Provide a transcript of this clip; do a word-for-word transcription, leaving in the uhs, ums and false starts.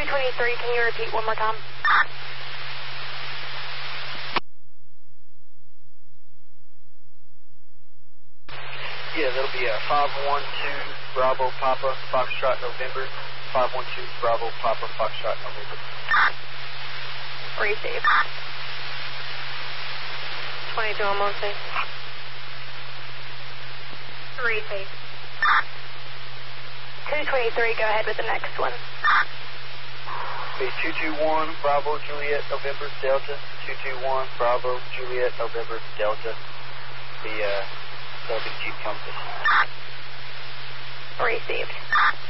twenty-three, can you repeat one more time? Yeah, that'll be uh, five one two Bravo Papa Foxtrot November. five one two Bravo Papa Foxtrot November. Receive. twenty-two on Monty. Receive. two twenty-three, go ahead with the next one. Be two two one Bravo Juliet November Delta. two two one Bravo Juliet November Delta. The uh, that'll be Chief Compass. Received.